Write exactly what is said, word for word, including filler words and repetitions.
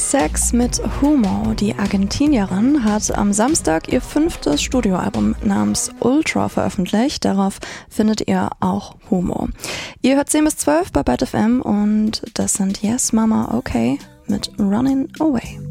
Sex mit Humo. Die Argentinierin hat am Samstag ihr fünftes Studioalbum namens Ultra veröffentlicht. Darauf findet ihr auch Humo. Ihr hört zehn bis zwölf bei Byte F M und das sind Yes Mama Okay mit Running Away.